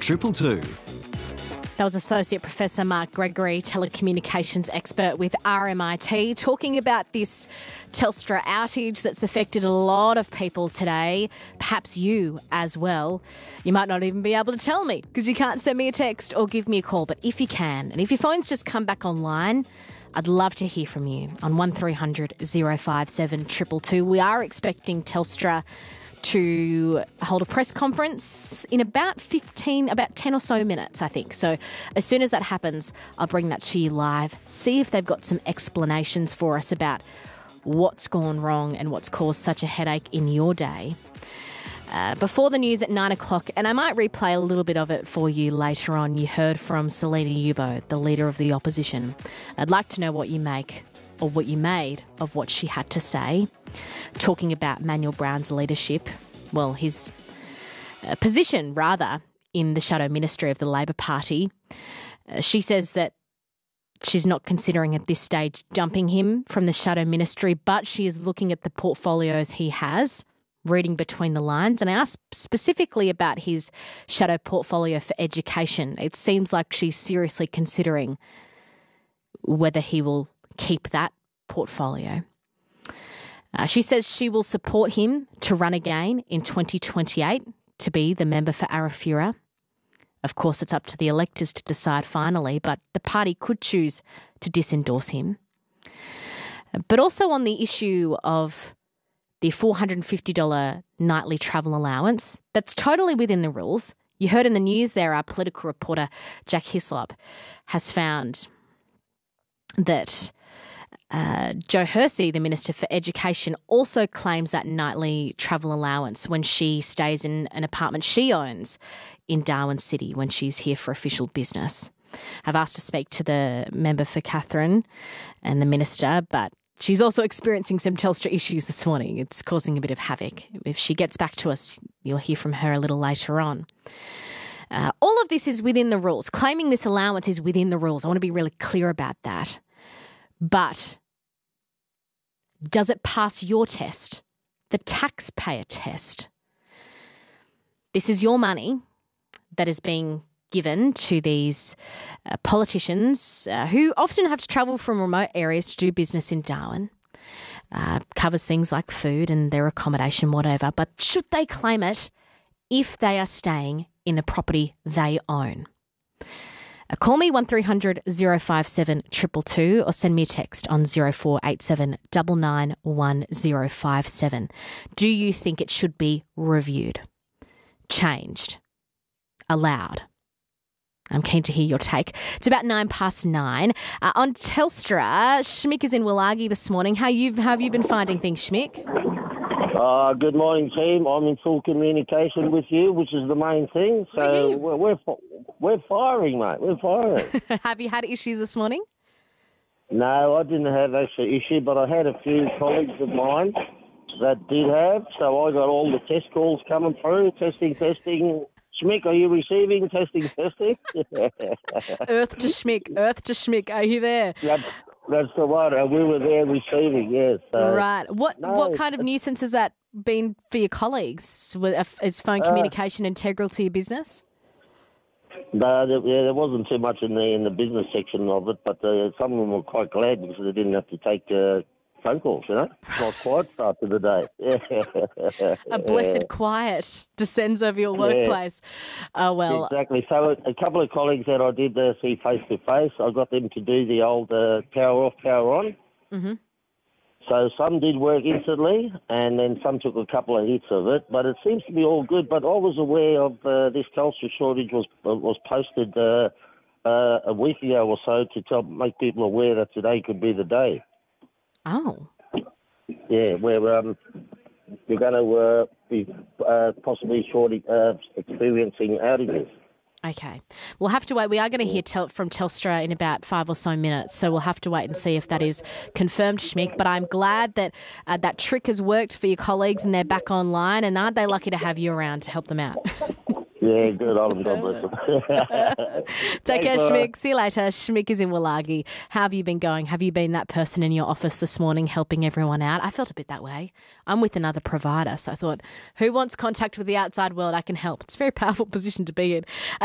222. That was Associate Professor Mark Gregory, telecommunications expert with RMIT, talking about this Telstra outage that's affected a lot of people today, perhaps you as well. You might not even be able to tell me because you can't send me a text or give me a call, but if you can, and if your phone's just come back online, I'd love to hear from you on 1300 057 222. We are expecting Telstra to hold a press conference in about 10 or so minutes, I think. So as soon as that happens, I'll bring that to you live, see if they've got some explanations for us about what's gone wrong and what's caused such a headache in your day. Before the news at 9 o'clock, and I might replay a little bit of it for you later on, you heard from Selina Yubo, the leader of the opposition. I'd like to know what you make or what you made of what she had to say, talking about Manuel Brown's leadership, well, his position, rather, in the shadow ministry of the Labor Party. She says that she's not considering at this stage dumping him from the shadow ministry, but she is looking at the portfolios he has, reading between the lines. And I asked specifically about his shadow portfolio for education. It seems like she's seriously considering whether he will keep that portfolio. She says she will support him to run again in 2028 to be the member for Arafura. Of course, it's up to the electors to decide finally, but the party could choose to disendorse him. But also on the issue of the $450 nightly travel allowance, that's totally within the rules. You heard in the news there, our political reporter Jack Hislop has found that Jo Hersey, the Minister for Education, also claims that nightly travel allowance when she stays in an apartment she owns in Darwin City when she's here for official business. I've asked to speak to the member for Katherine and the Minister, but she's also experiencing some Telstra issues this morning. It's causing a bit of havoc. If she gets back to us, you'll hear from her a little later on. All of this is within the rules. Claiming this allowance is within the rules. I want to be really clear about that. But does it pass your test, the taxpayer test? This is your money that is being given to these politicians who often have to travel from remote areas to do business in Darwin. Covers things like food and their accommodation, whatever. But should they claim it if they are staying in a property they own? Call me 1300 057 222 or send me a text on 0487 991057. Do you think it should be reviewed, changed, allowed? I'm keen to hear your take. It's about 9:09. On Telstra, Schmick is in Willagi this morning. How have you been finding things, Schmick? Good morning, team. I'm in full communication with you, which is the main thing. So we're firing, mate. We're firing. Have you had issues this morning? No, I didn't have actually issue, but I had a few colleagues of mine that did have. So I got all the test calls coming through, testing. Schmick, are you receiving? Testing. Earth to Schmick. Are you there? That's the one. We were there receiving, yes. Right. What kind of nuisance has that been for your colleagues? Is phone communication integral to your business? No, there wasn't too much in the business section of it, but some of them were quite glad because they didn't have to take phone calls, you know. Nice quiet start to the day. A blessed quiet descends over your workplace. Oh, well. Exactly. So a couple of colleagues that I did see face-to-face, I got them to do the old power off, power on. Mm-hmm. So some did work instantly, and then some took a couple of hits of it, but it seems to be all good. But I was aware of this Telstra shortage was posted a week ago or so to make people aware that today could be the day. Oh. Yeah, we're going to be possibly experiencing outages. Okay. We'll have to wait. We are going to hear from Telstra in about 5 or so minutes, so we'll have to wait and see if that is confirmed, Schmick. But I'm glad that that trick has worked for your colleagues and they're back online, and aren't they lucky to have you around to help them out? Yeah, good on them. God bless them. Take care, Schmick. See you later. Schmick is in Willagi. How have you been going? Have you been that person in your office this morning helping everyone out? I felt a bit that way. I'm with another provider, so I thought, who wants contact with the outside world? I can help. It's a very powerful position to be in.